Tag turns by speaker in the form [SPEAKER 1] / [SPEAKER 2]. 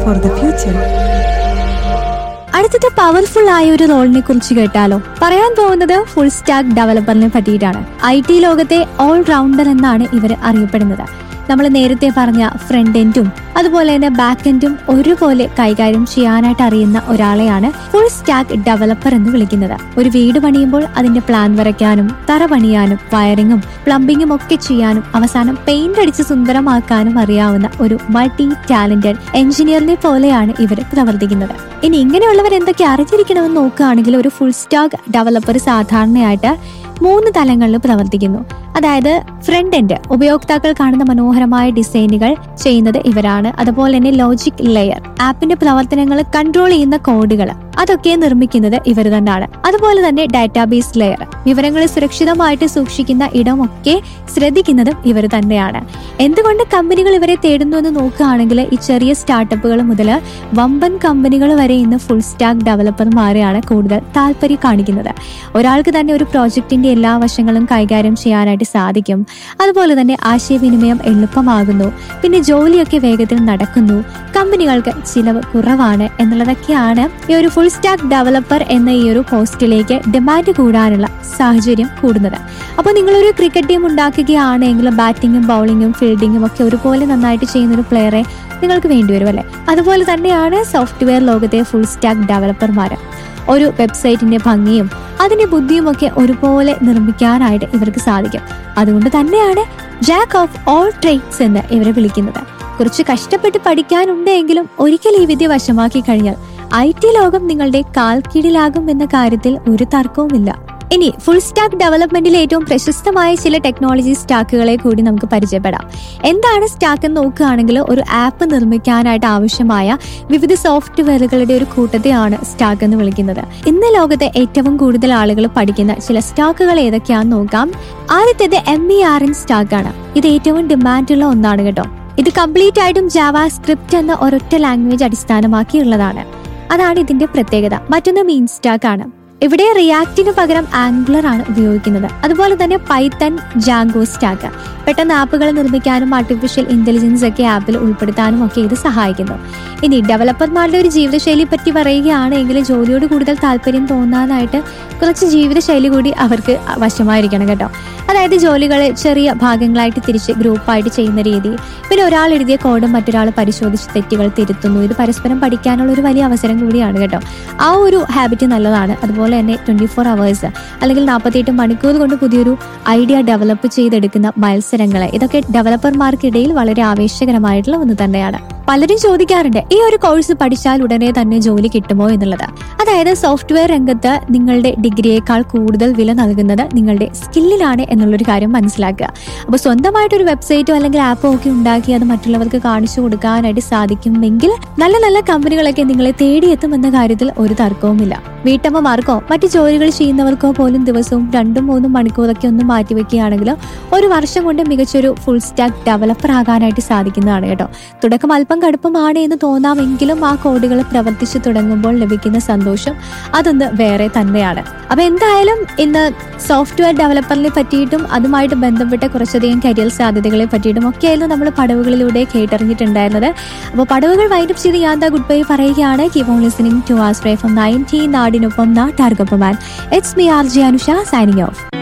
[SPEAKER 1] for the future.
[SPEAKER 2] അടുത്തത് powerful ആയ ഒരു റോളിനെ കുറിച്ച് കേട്ടാലോ? പറയാൻ പോകുന്നത് ഫുൾ സ്റ്റാക്ക് ഡെവലപ്പറിനെ പറ്റിയിട്ടാണ്. IT ലോകത്തെ ഓൾ റൗണ്ടർ എന്നാണ് ഇവർ അറിയപ്പെടുന്നത്. നമ്മൾ നേരത്തെ പറഞ്ഞ ഫ്രണ്ട് എൻഡും അതുപോലെ തന്നെ ബാക്ക് എൻഡും ഒരുപോലെ കൈകാര്യം ചെയ്യാനായിട്ട് അറിയുന്ന ഒരാളെയാണ് ഫുൾ സ്റ്റാക്ക് ഡെവലപ്പർ എന്ന് വിളിക്കുന്നത്. ഒരു വീട് പണിയുമ്പോൾ അതിന്റെ പ്ലാൻ വരയ്ക്കാനും തറ പണിയാനും വയറിങ്ങും പ്ലംബിങ്ങും ഒക്കെ ചെയ്യാനും അവസാനം പെയിന്റ് അടിച്ച് സുന്ദരമാക്കാനും അറിയാവുന്ന ഒരു മൾട്ടി ടാലന്റഡ് എഞ്ചിനീയറിനെ പോലെയാണ് ഇവർ പ്രവർത്തിക്കുന്നത്. ഇനി ഇങ്ങനെയുള്ളവർ എന്തൊക്കെ അറിഞ്ഞിരിക്കണമെന്ന് നോക്കുകയാണെങ്കിൽ ഒരു ഫുൾ സ്റ്റാക്ക് ഡെവലപ്പർ സാധാരണയായിട്ട് 3 തലങ്ങളിൽ പ്രവർത്തിക്കുന്നു. അതായത് ഫ്രണ്ട് എൻഡ്, ഉപയോക്താക്കൾ കാണുന്ന മനോഹരമായ ഡിസൈനുകൾ ചെയ്യുന്നത് ഇവരാണ്. അതുപോലെ തന്നെ ലോജിക് ലെയർ, ആപ്പിന്റെ പ്രവർത്തനങ്ങൾ കൺട്രോൾ ചെയ്യുന്ന കോഡുകൾ അതൊക്കെ നിർമ്മിക്കുന്നത് ഇവർ തന്നെയാണ്. അതുപോലെ തന്നെ ഡാറ്റാബേസ് ലെയർ, വിവരങ്ങൾ സുരക്ഷിതമായിട്ട് സൂക്ഷിക്കുന്ന ഇടമൊക്കെ ശ്രദ്ധിക്കുന്നതും ഇവർ തന്നെയാണ്. എന്തുകൊണ്ട് കമ്പനികൾ ഇവരെ തേടുന്നു എന്ന് നോക്കുകയാണെങ്കിൽ ഈ ചെറിയ സ്റ്റാർട്ടപ്പുകൾ മുതൽ വമ്പൻ കമ്പനികൾ വരെ ഇന്ന് ഫുൾ സ്റ്റാക്ക് ഡെവലപ്പർമാരെയാണ് കൂടുതൽ താല്പര്യം കാണിക്കുന്നത്. ഒരാൾക്ക് തന്നെ ഒരു പ്രോജക്റ്റിന്റെ എല്ലാ വശങ്ങളും കൈകാര്യം ചെയ്യാനായിട്ട് സാധിക്കും. അതുപോലെ തന്നെ ആശയവിനിമയം എളുപ്പമാകുന്നു. പിന്നെ ജോലിയൊക്കെ വേഗത്തിൽ നടക്കുന്നു. കമ്പനികൾക്ക് ചിലവ് കുറവാണ് എന്നുള്ളതൊക്കെയാണ് ഈ ഒരു ഫുൾ സ്റ്റാക്ക് ഡെവലപ്പർ എന്ന ഈ ഒരു പോസ്റ്റിലേക്ക് ഡിമാൻഡ് കൂടാനുള്ള സാഹചര്യം കൂടുന്നത്. അപ്പോൾ നിങ്ങളൊരു ക്രിക്കറ്റ് ടീം ഉണ്ടാക്കുകയാണെങ്കിൽ ബാറ്റിങ്ങും ബൗളിങ്ങും ഫീൽഡിങ്ങും ഒക്കെ ഒരുപോലെ നന്നായിട്ട് ചെയ്യുന്ന ഒരു പ്ലെയറെ നിങ്ങൾക്ക് വേണ്ടിവരും അല്ലേ? അതുപോലെ തന്നെയാണ് സോഫ്റ്റ്വെയർ ലോകത്തെ ഫുൾ സ്റ്റാക്ക് ഡെവലപ്പർമാർ. ഒരു വെബ്സൈറ്റിന്റെ ഭംഗിയും അതിന്റെ ബുദ്ധിയും ഒക്കെ ഒരുപോലെ നിർമ്മിക്കാനായിട്ട് ഇവർക്ക് സാധിക്കും. അതുകൊണ്ട് തന്നെയാണ് ജാക്ക് ഓഫ് ഓൾ ട്രേഡ്സ് എന്ന് ഇവരെ വിളിക്കുന്നത്. കുറച്ച് കഷ്ടപ്പെട്ട് പഠിക്കാനുണ്ടെങ്കിലും ഒരിക്കൽ ഈ വിദ്യ വശമാക്കി കഴിഞ്ഞാൽ IT ലോകം നിങ്ങളുടെ കാൽ കീഴിലാകും എന്ന കാര്യത്തിൽ ഒരു തർക്കവുമില്ല. ഇനി ഫുൾ സ്റ്റാക്ക് ഡെവലപ്മെന്റിലെ ഏറ്റവും പ്രശസ്തമായ ചില ടെക്നോളജി സ്റ്റാക്കുകളെ കൂടി നമുക്ക് പരിചയപ്പെടാം. എന്താണ് സ്റ്റാക്ക് എന്ന് നോക്കുകയാണെങ്കിൽ ഒരു ആപ്പ് നിർമ്മിക്കാനായിട്ട് ആവശ്യമായ വിവിധ സോഫ്റ്റ്വെയറുകളുടെ ഒരു കൂട്ടത്തെയാണ് സ്റ്റാക്ക് എന്ന് വിളിക്കുന്നത്. ഇന്ന് ലോകത്തെ ഏറ്റവും കൂടുതൽ ആളുകൾ പഠിക്കുന്ന ചില സ്റ്റാക്കുകൾ ഏതൊക്കെയാണെന്ന് നോക്കാം. ആദ്യത്തേത് MERN സ്റ്റാക്കാണ്. ഇത് ഏറ്റവും ഡിമാൻഡുള്ള ഒന്നാണ് കേട്ടോ. ഇത് കംപ്ലീറ്റ് ആയിട്ടും ജാവാ സ്ക്രിപ്റ്റ് എന്ന ഒരൊറ്റ ലാംഗ്വേജ് അടിസ്ഥാനമാക്കിയുള്ളതാണ്. അതാണ് ഇതിന്റെ പ്രത്യേകത. മറ്റൊന്ന് മീൻ സ്റ്റാക്ക് ആണ്. ഇവിടെ റിയാക്റ്റിന് പകരം ആംഗുലർ ആണ് ഉപയോഗിക്കുന്നത്. അതുപോലെ തന്നെ പൈത്തൺ ജാങ്കോ സ്റ്റാക്ക്. പെട്ടെന്ന് ആപ്പുകൾ നിർമ്മിക്കാനും ആർട്ടിഫിഷ്യൽ ഇന്റലിജൻസ് ഒക്കെ ആപ്പിൽ ഉൾപ്പെടുത്താനും ഒക്കെ ഇത് സഹായിക്കുന്നു. ഇനി ഡെവലപ്പർമാരുടെ ഒരു ജീവിതശൈലി പറ്റി പറയുകയാണെങ്കിൽ ജോലിയോട് കൂടുതൽ താല്പര്യം തോന്നാനായിട്ട് കുറച്ച് ജീവിതശൈലി കൂടി അവർക്ക് വശമായിരിക്കണം കേട്ടോ. അതായത് ജോലികൾ ചെറിയ ഭാഗങ്ങളായിട്ട് തിരിച്ച് ഗ്രൂപ്പായിട്ട് ചെയ്യുന്ന രീതി, പിന്നെ ഒരാൾ എഴുതിയ കോഡ് മറ്റൊരാൾ പരിശോധിച്ച് തെറ്റുകൾ തിരുത്തുന്നു. ഇത് പരസ്പരം പഠിക്കാനുള്ള ഒരു വലിയ അവസരം കൂടിയാണ് കേട്ടോ. ആ ഒരു ഹാബിറ്റ് നല്ലതാണ്. അതുപോലെ തന്നെ 24 hours അല്ലെങ്കിൽ 48 മണിക്കൂർ കൊണ്ട് പുതിയൊരു ഐഡിയ ഡെവലപ്പ് ചെയ്തെടുക്കുന്ന മത്സരങ്ങൾ, ഇതൊക്കെ ഡെവലപ്പർമാർക്കിടയിൽ വളരെ ആവേശകരമായിട്ടുള്ള ഒന്ന് തന്നെയാണ്. പലരും ചോദിക്കാറുണ്ട് ഈ ഒരു കോഴ്സ് പഠിച്ചാൽ ഉടനെ തന്നെ ജോലി കിട്ടുമോ എന്നുള്ളത്. അതായത് സോഫ്റ്റ്വെയർ രംഗത്ത് നിങ്ങളുടെ ഡിഗ്രിയേക്കാൾ കൂടുതൽ വില നൽകുന്നത് നിങ്ങളുടെ സ്കില്ലിലാണ് എന്നുള്ളൊരു കാര്യം മനസ്സിലാക്കുക. അപ്പോൾ സ്വന്തമായിട്ടൊരു വെബ്സൈറ്റോ അല്ലെങ്കിൽ ആപ്പോ ഒക്കെ ഉണ്ടാക്കി അത് മറ്റുള്ളവർക്ക് കാണിച്ചു കൊടുക്കാനായിട്ട് സാധിക്കുമെങ്കിൽ നല്ല നല്ല കമ്പനികളൊക്കെ നിങ്ങളെ തേടിയെത്തും എന്ന കാര്യത്തിൽ ഒരു തർക്കവുമില്ല. വീട്ടമ്മമാർക്കോ മറ്റു ജോലികൾ ചെയ്യുന്നവർക്കോ പോലും ദിവസവും 2-3 മണിക്കൂറൊക്കെ ഒന്ന് മാറ്റിവെക്കുകയാണെങ്കിൽ 1 വർഷം കൊണ്ട് മികച്ചൊരു ഫുൾ സ്റ്റാക്ക് ഡെവലപ്പർ ആകാനായിട്ട് സാധിക്കുന്നതാണ് കേട്ടോ. തുടക്കം അല്പം കടുപ്പമാണ് എന്ന് തോന്നാമെങ്കിലും ആ കോഡുകൾ പ്രവർത്തിച്ചു തുടങ്ങുമ്പോൾ ലഭിക്കുന്ന സന്തോഷം അതൊന്ന് വേറെ തന്നെയാണ്. അപ്പൊ എന്തായാലും ഇന്ന് സോഫ്റ്റ്വെയർ ഡെവലപ്പറിനെ പറ്റിയിട്ടും അതുമായിട്ട് ബന്ധപ്പെട്ട കുറച്ചധികം കരിയർ സാധ്യതകളെ പറ്റിയിട്ടും ഒക്കെയായിരുന്നു നമ്മൾ പടവുകളിലൂടെ കേട്ടറിഞ്ഞിട്ടുണ്ടായിരുന്നത്. അപ്പോൾ പടവുകൾ വൈൻഡപ്പ് ചെയ്ത് ഞാൻ ഗുഡ് ബൈ പറയുകയാണ്. Keep on listening to ആസ്ട്രേ from 90 നാടിനൊപ്പം നാട്ടാർക്കൊപ്പം. It's me RJ Anusha signing off.